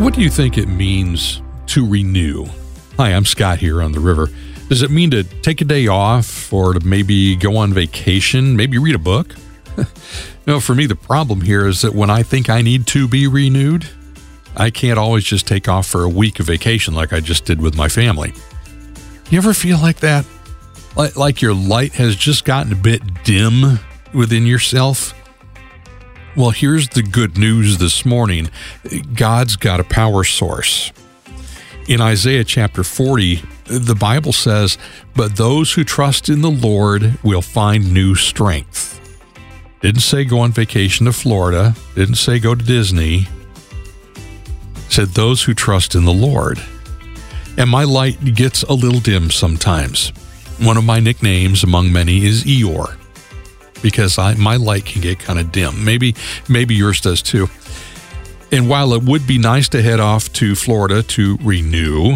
What do you think it means to renew? Hi, I'm Scott here on the river. Does it mean to take a day off or to maybe go on vacation, maybe read a book? No, for me, the problem here is that when I think I need to be renewed, I can't always just take off for a week of vacation like I just did with my family. You ever feel like that? Like your light has just gotten a bit dim within yourself? Well, here's the good news this morning. God's got a power source. In Isaiah chapter 40, the Bible says, "But those who trust in the Lord will find new strength." Didn't say go on vacation to Florida. Didn't say go to Disney. Said those who trust in the Lord. And my light gets a little dim sometimes. One of my nicknames among many is Eeyore, because my light can get kind of dim. Maybe yours does too. And while it would be nice to head off to Florida to renew,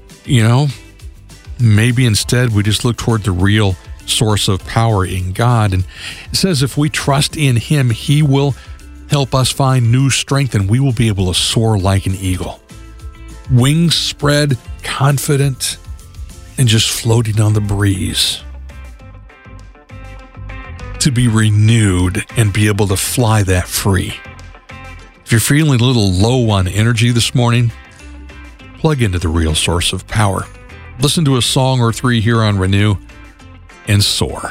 maybe instead we just look toward the real source of power in God. And it says if we trust in Him, He will help us find new strength and we will be able to soar like an eagle. Wings spread, confident, and just floating on the breeze. To be renewed and be able to fly that free. If you're feeling a little low on energy this morning, plug into the real source of power. Listen to a song or three here on Renew and soar.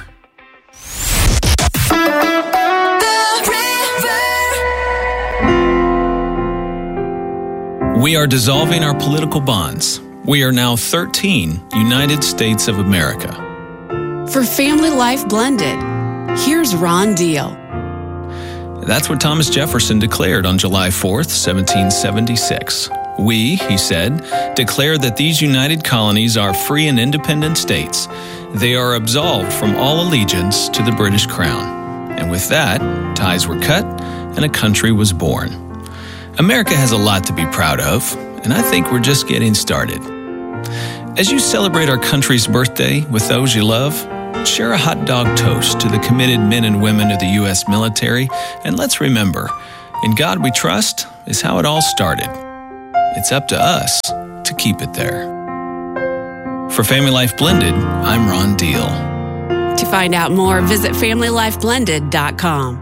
We are dissolving our political bonds. We are now 13 United States of America. For Family Life Blended, here's Ron Deal. That's what Thomas Jefferson declared on July 4th, 1776. We, he said, declare that these united colonies are free and independent states. They are absolved from all allegiance to the British Crown. And with that, ties were cut and a country was born. America has a lot to be proud of, and I think we're just getting started. As you celebrate our country's birthday with those you love, share a hot dog toast to the committed men and women of the U.S. military, and let's remember, in God we trust is how it all started. It's up to us to keep it there. For Family Life Blended, I'm Ron Deal. To find out more, visit FamilyLifeBlended.com.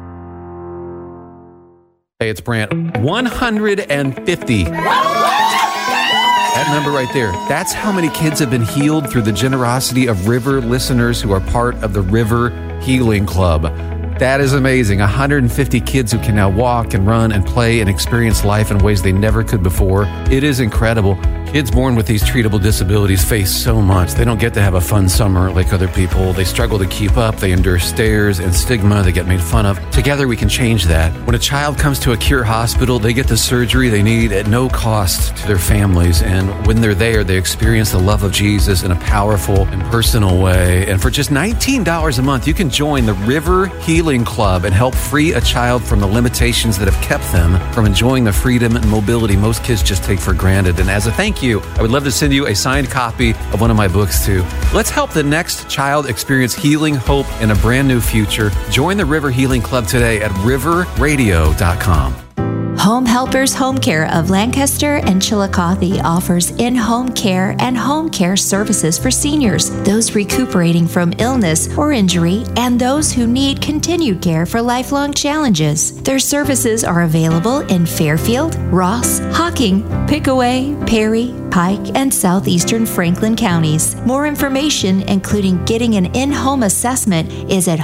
Hey, it's Brant. 150. That number right there, that's how many kids have been healed through the generosity of River listeners who are part of the River Healing Club. That is amazing. 150 kids who can now walk and run and play and experience life in ways they never could before. It is incredible. Kids born with these treatable disabilities face so much. They don't get to have a fun summer like other people. They struggle to keep up. They endure stares and stigma. They get made fun of. Together, we can change that. When a child comes to a Cure hospital, they get the surgery they need at no cost to their families. And when they're there, they experience the love of Jesus in a powerful and personal way. And for just $19 a month, you can join the River Healing Club and help free a child from the limitations that have kept them from enjoying the freedom and mobility most kids just take for granted. And as a thank you, I would love to send you a signed copy of one of my books too. Let's help the next child experience healing, hope, and a brand new future. Join the River Healing Club today at riverradio.com. Home Helpers Home Care of Lancaster and Chillicothe offers in-home care and home care services for seniors, those recuperating from illness or injury, and those who need continued care for lifelong challenges. Their services are available in Fairfield, Ross, Hocking, Pickaway, Perry, Pike, and southeastern Franklin counties. More information, including getting an in-home assessment, is at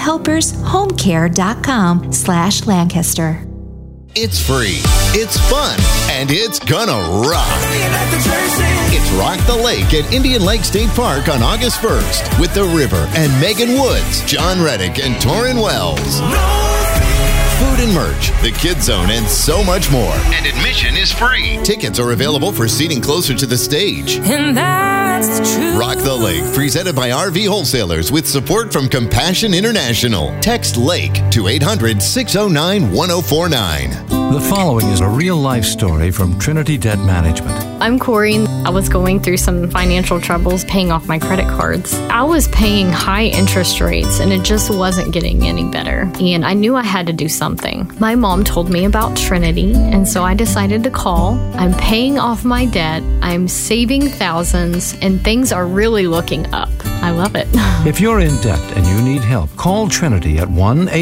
homehelpershomecare.com/Lancaster. It's free, it's fun, and it's gonna rock. It's Rock the Lake at Indian Lake State Park on August 1st with The River and Megan Woods, John Reddick, and Torrin Wells. Food and merch, the Kids Zone, and so much more. And admission is free. Tickets are available for seating closer to the stage. And that's the truth. Rock the Lake, presented by RV Wholesalers with support from Compassion International. Text LAKE to 800-609-1049. The following is a real-life story from Trinity Debt Management. I'm Corey. I was going through some financial troubles paying off my credit cards. I was paying high interest rates and it just wasn't getting any better. And I knew I had to do something. My mom told me about Trinity, and so I decided to call. I'm paying off my debt. I'm saving thousands, and things are really looking up. I love it. If you're in debt and you need help, call Trinity at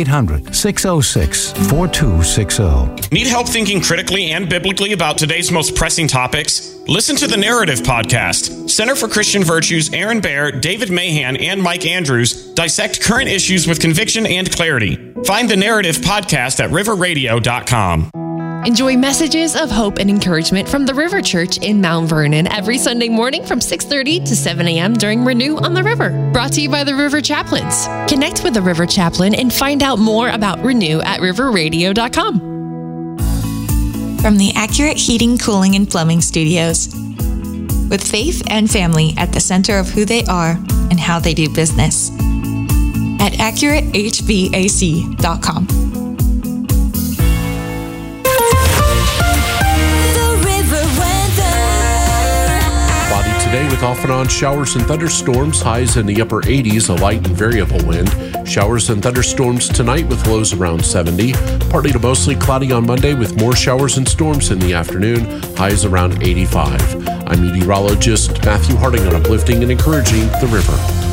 1-800-606-4260. Need help thinking critically and biblically about today's most pressing topics? Listen to the Narrative Podcast. Center for Christian Virtues' Aaron Baer, David Mahan, and Mike Andrews dissect current issues with conviction and clarity. Find the Narrative Podcast at riverradio.com. Enjoy messages of hope and encouragement from the River Church in Mount Vernon every Sunday morning from 6:30 to 7 a.m. during Renew on the River. Brought to you by the River Chaplains. Connect with the River Chaplain and find out more about Renew at riverradio.com. From the Accurate Heating, Cooling, and Plumbing Studios. With faith and family at the center of who they are and how they do business. At AccurateHVAC.com. Today with off and on showers and thunderstorms, highs in the upper 80s, a light and variable wind. Showers and thunderstorms tonight with lows around 70. Partly to mostly cloudy on Monday with more showers and storms in the afternoon, highs around 85. I'm meteorologist Matthew Harding on Uplifting and Encouraging the River.